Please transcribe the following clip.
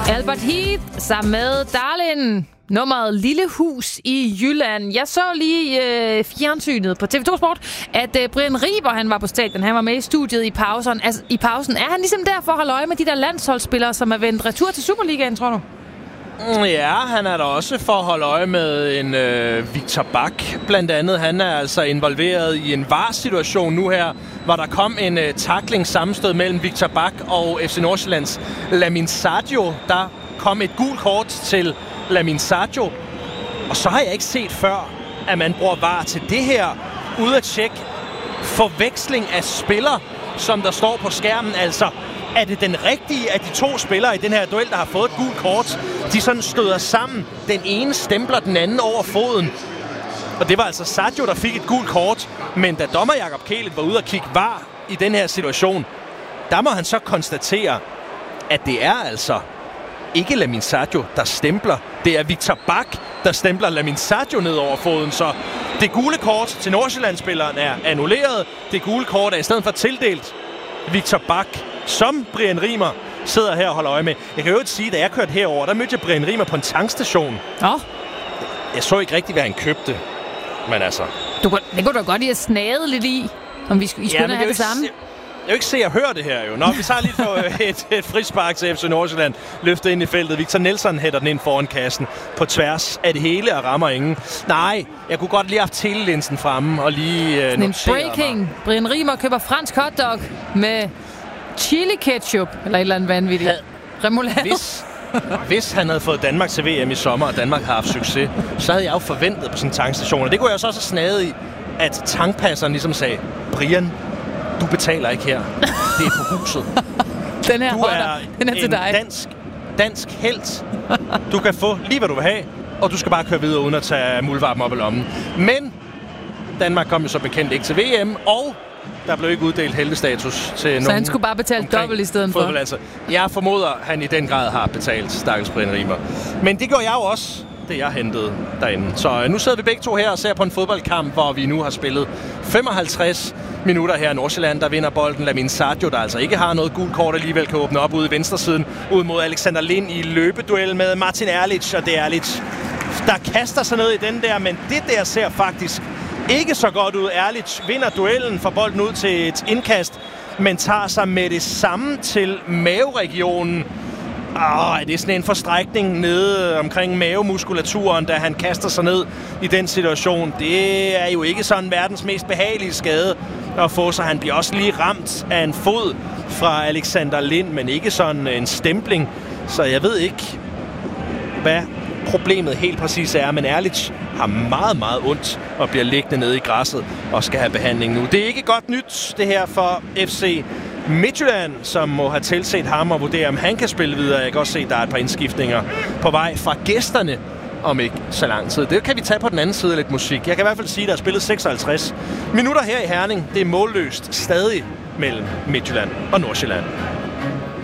Albert Heath sammen med Darlin. Nummeret Lille Hus i Jylland. Jeg så lige fjernsynet på TV2 Sport, at Brian Riber, han var på stadion. Han var med i studiet i pausen. Altså, i pausen. Er han ligesom der for at holde øje med de der landsholdsspillere, som er vendt retur til Superligaen, tror du? Ja, han er der også for at holde øje med en Victor Bak, blandt andet. Han er altså involveret i en VAR-situation nu her, hvor der kom en tackling sammenstød mellem Victor Bak og FC Nordsjællands Lamin Sadio. Der kom et gult kort til Lamin Sadio. Og så har jeg ikke set før, at man bruger VAR til det her, ude at tjekke forveksling af spillere, som der står på skærmen. Altså, er det den rigtige af de to spillere i den her duel, der har fået et gult kort? De sådan støder sammen. Den ene stempler den anden over foden. Og det var altså Sadio, der fik et gult kort. Men da dommer Jakob Kælet var ude og kigge VAR i den her situation, der må han så konstatere, at det er altså ikke Lamin Sadio, der stempler. Det er Victor Bak, der stempler Lamin Sadio ned over foden. Så det gule kort til Nordsjællandsspilleren er annulleret. Det gule kort er i stedet for tildelt Victor Bak, som Brian Rimer sidder her og holder øje med. Jeg kan jo ikke sige, da jeg kørte herover, der mødte jeg Brian Rimer på en tankstation. Jeg så ikke rigtig, hvad han købte. Men altså... Det kunne du godt lige have snaget lidt i, om I skulle have det samme. Jeg vil ikke se og høre det her jo. Nå, vi tager lige for et frispark til FC Nordsjælland. Løftet ind i feltet. Victor Nelson hætter den ind foran kassen. På tværs af det hele og rammer ingen. Nej, jeg kunne godt lige have haft telelinsen fremme og lige en breaking. Mig. Brian Rimer køber fransk hotdog med chili ketchup. Eller et eller andet vanvittigt. Remoulade. Hvis han havde fået Danmark til VM i sommer, og Danmark har haft succes, så havde jeg jo forventet på sådan en tankstation. Og det kunne jeg så også have snaget i, at tankpasseren ligesom sagde, Brian, du betaler ikke her. Det er på huset. Den her den er til dig. Dansk helt. Du kan få lige, hvad du vil have, og du skal bare køre videre uden at tage muldvarpen op i lommen. Men Danmark kom jo så bekendt ikke til VM, og der blev ikke uddelt heltestatus til nogen. Så han skulle bare betale dobbelt i stedet for? Altså. Jeg formoder, at han i den grad har betalt stakkels Brian Rimer. Men det gjorde jeg jo også, det jeg hentede derinde. Så nu sidder vi begge to her og ser på en fodboldkamp, hvor vi nu har spillet 55 minutter her i Nordsjælland. Der vinder bolden Lamin Sadio, der altså ikke har noget gult kort, alligevel kan åbne op ude i venstresiden, ud mod Alexander Lind i løbeduel med Martin Erlich, og det er Erlich, der kaster sig ned i den der, men det der ser faktisk ikke så godt ud. Erlich vinder duellen, får bolden ud til et indkast, men tager sig med det samme til maveregionen. Er det sådan en forstrækning nede omkring mavemuskulaturen, da han kaster sig ned i den situation? Det er jo ikke sådan verdens mest behagelige skade at få, så han bliver også lige ramt af en fod fra Alexander Lind, men ikke sådan en stempling. Så jeg ved ikke, hvad problemet helt præcis er, men Erlich har meget, meget ondt og bliver liggende nede i græsset og skal have behandling nu. Det er ikke godt nyt, det her for FC Midtjylland, som må have tilset ham og vurdere, om han kan spille videre. Jeg kan også se, at der er et par indskiftninger på vej fra gæsterne om ikke så lang tid. Det kan vi tage på den anden side af lidt musik. Jeg kan i hvert fald sige, at der er spillet 56 minutter her i Herning. Det er målløst stadig mellem Midtjylland og Nordsjælland.